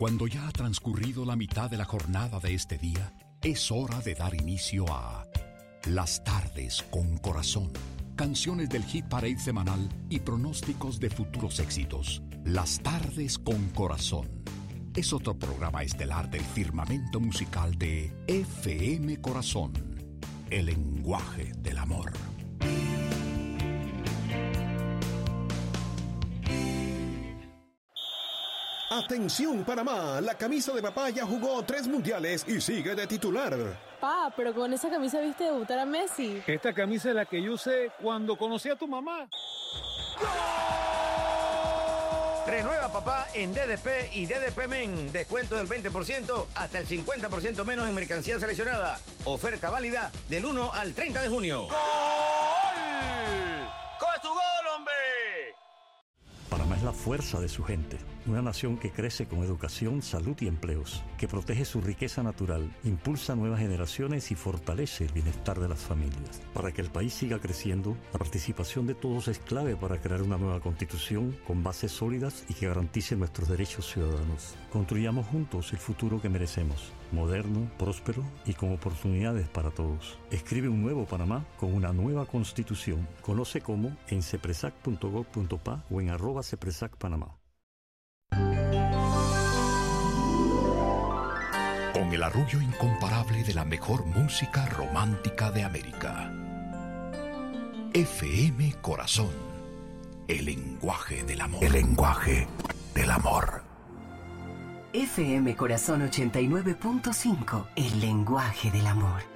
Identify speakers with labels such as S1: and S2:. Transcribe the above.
S1: Cuando ya ha transcurrido la mitad de la jornada de este día, es hora de dar inicio a Las Tardes con Corazón. Canciones del Hit Parade semanal y pronósticos de futuros éxitos. Las Tardes con Corazón. Es otro programa estelar del firmamento musical de FM Corazón. El lenguaje del amor.
S2: Atención Panamá, la camisa de papá ya jugó 3 mundiales y sigue de titular.
S3: Pa, pero con esa camisa viste debutar a Messi.
S4: Esta camisa es la que yo usé cuando conocí a tu mamá.
S5: Renueva papá en DDP y DDP Men. Descuento del 20% hasta el 50% menos en mercancía seleccionada. Oferta válida del 1 al 30 de junio.
S6: ¡Gol! ¡Con tu gol, hombre!
S7: Panamá es la fuerza de su gente, una nación que crece con educación, salud y empleos, que protege su riqueza natural, impulsa nuevas generaciones y fortalece el bienestar de las familias. Para que el país siga creciendo, la participación de todos es clave para crear una nueva constitución con bases sólidas y que garantice nuestros derechos ciudadanos. Construyamos juntos el futuro que merecemos, moderno, próspero y con oportunidades para todos. Escribe un nuevo Panamá con una nueva constitución. Conoce cómo en cepresac.gov.pa o en @cepresacpanamá.
S1: Con el arrullo incomparable de la mejor música romántica de América. FM Corazón. El lenguaje del amor. El lenguaje del amor.
S8: FM Corazón 89.5. El lenguaje del amor.